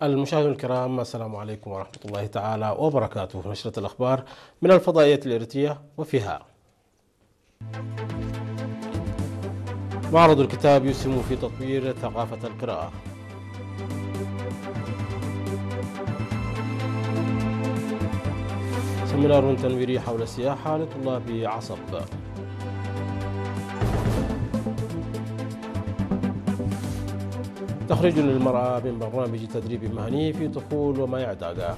المشاهدون الكرام، السلام عليكم ورحمة الله تعالى وبركاته. نشرة الأخبار من الفضائية الإريترية، وفيها: معرض الكتاب يسهم في تطوير ثقافة القراءة. سمينار تنويري حول السياحة لطلاب عصب. تخرج للمرأة من برنامج تدريب مهني في طفول وما يعتاقه.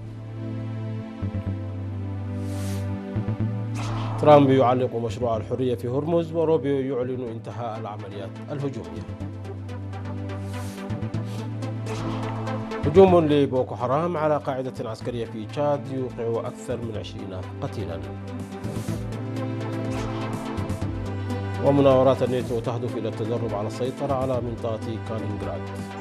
ترامب يعلق مشروع الحرية في هرمز، وروبيو يعلن انتهاء العمليات الهجومية. هجوم لبوكو حرام على قاعدة عسكرية في تشاد يوقع أكثر من 20 قتيلا. ومناورات الناتو تهدف إلى التدرب على السيطرة على منطقة كالينغراد.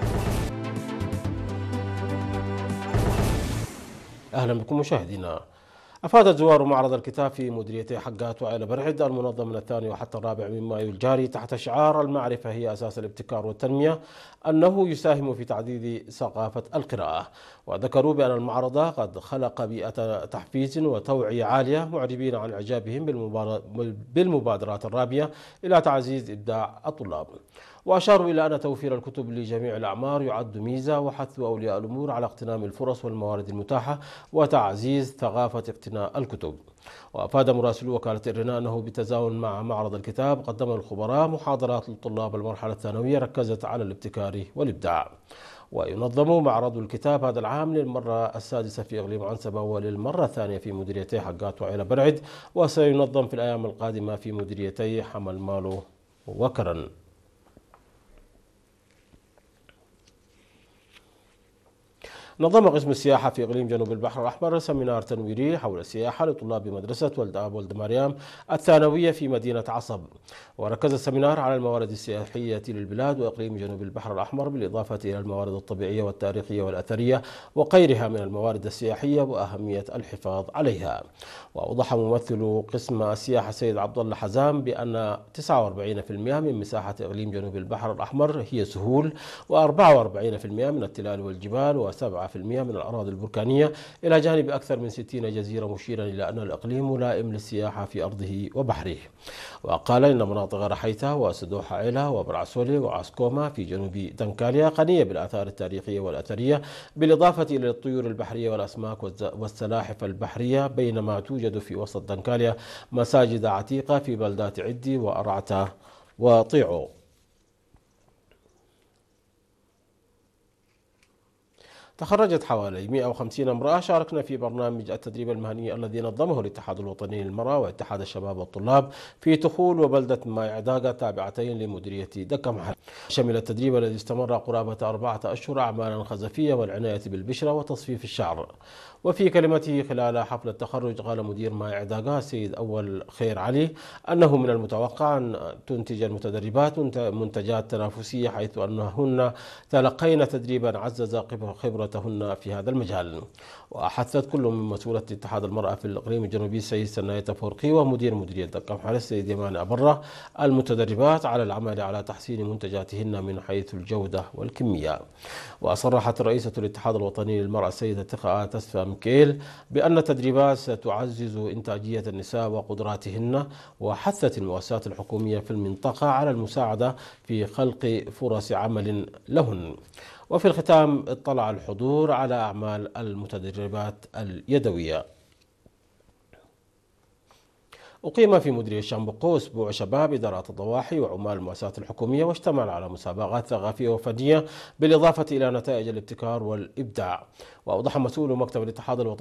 أهلا بكم مشاهدينا. أفادت زوار معرض الكتاب في مديريتي حقات وعلى برعد المنظم من 2 وحتى 4 من مايو الجاري تحت شعار المعرفة هي أساس الابتكار والتنمية أنه يساهم في تعزيز ثقافة القراءة. وذكروا بأن المعرض قد خلق بيئة تحفيز وتوعية عالية، معربين عن إعجابهم بالمبادرات الرابية إلى تعزيز إبداع الطلاب. وأشاروا إلى أن توفير الكتب لجميع الأعمار يعد ميزة، وحثوا أولياء الأمور على اغتنام الفرص والموارد المتاحة وتعزيز ثقافة اقتناء الكتب. وأفاد مراسلو وكالة إرنا أنه بالتزامن مع معرض الكتاب قدم الخبراء محاضرات لطلاب المرحلة الثانوية ركزت على الابتكار والإبداع. وينظم معرض الكتاب هذا العام للمرة السادسة في إقليم عنسبة وللمرة الثانية في مديريتي حقات وعيلة برعد، وسينظم في الأيام القادمة في مديريتي حمل مالو وكرن. نظم قسم السياحة في إقليم جنوب البحر الأحمر سمينار تنويري حول السياحة لطلاب مدرسة ولد آب ولد مريم الثانوية في مدينة عصب. وركز السمينار على الموارد السياحية للبلاد وإقليم جنوب البحر الأحمر، بالإضافة إلى الموارد الطبيعية والتاريخية والأثرية وغيرها من الموارد السياحية وأهمية الحفاظ عليها. وأوضح ممثل قسم السياحة السيد عبد الله حزام بأن 49% من مساحة إقليم جنوب البحر الأحمر هي سهول، و44% من التلال والجبال، و7% من الأراضي البركانية، إلى جانب أكثر من 60 جزيرة، مشيرا إلى أن الإقليم ملائم للسياحة في أرضه وبحره. وقال إن مناطق رحيتة وسدوح عيلة وبرعسولي وعسكوما في جنوب دنكاليا غنية بالآثار التاريخية والأثرية، بالإضافة إلى الطيور البحرية والأسماك والسلاحف البحرية، بينما توجد في وسط دنكاليا مساجد عتيقة في بلدات عدي وأرعتة وطيعو. تخرجت حوالي 150 امرأة شاركنا في برنامج التدريب المهني الذي نظمه الاتحاد الوطني للمرأة واتحاد الشباب والطلاب في تخول وبلدة ماي عداقة تابعتين لمديرية دكة محل. شمل التدريب الذي استمر قرابة 4 أشهر أعمالا خزفية والعناية بالبشرة وتصفيف الشعر. وفي كلمته خلال حفل التخرج قال مدير ماي عداقة السيد أول خير علي أنه من المتوقع أن تنتج المتدربات منتجات تنافسية، حيث أنهن تلقين تدريبا عزز خبرتهن في هذا المجال. وأحثت كل من مسؤولة اتحاد المرأة في الإقليم الجنوبي السيد سناية فورقي ومدير مديرية دكة محل السيد يمان أبرة المتدربات على العمل على تحسين منتجاتهن من حيث الجودة والكمية. وصرحت رئيسة الاتحاد الوطني للمرأة السيدة تسفى ميكيل بأن التدريبات ستعزز إنتاجية النساء وقدراتهن، وحثت المؤسسات الحكومية في المنطقة على المساعدة في خلق فرص عمل لهن. وفي الختام اطلع الحضور على أعمال المتدربات اليدوية. أقيم في مديرية شامبقو أسبوع شباب إدارات الضواحي وعمال المؤسسات الحكومية، واشتمل على مسابقات ثقافية وفنية بالإضافة إلى نتائج الابتكار والإبداع. وأوضح مسؤول مكتب الاتحاد الوطني